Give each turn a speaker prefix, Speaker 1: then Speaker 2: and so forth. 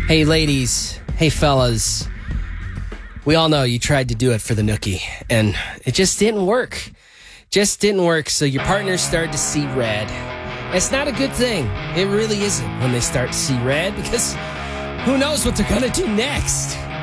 Speaker 1: Hey, ladies. Hey, fellas. We all know you tried to do it for the nookie, and it just didn't work. So your partner started to see red. It's not a good thing. It really isn't when they start to see red, because who knows what they're going to do next.